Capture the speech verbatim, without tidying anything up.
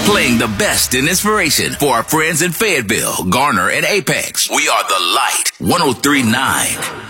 Playing the best in inspiration for our friends in Fayetteville, Garner, and Apex. We are The Light, one oh three point nine.